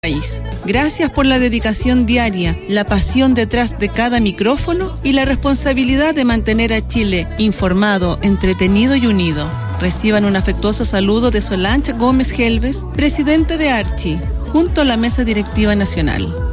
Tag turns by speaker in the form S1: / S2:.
S1: país. Gracias por la dedicación diaria, la pasión detrás de cada micrófono y la responsabilidad de mantener a Chile informado, entretenido y unido. Reciban un afectuoso saludo de Solange Gómez Helves, presidente de Archi, junto a la Mesa Directiva Nacional.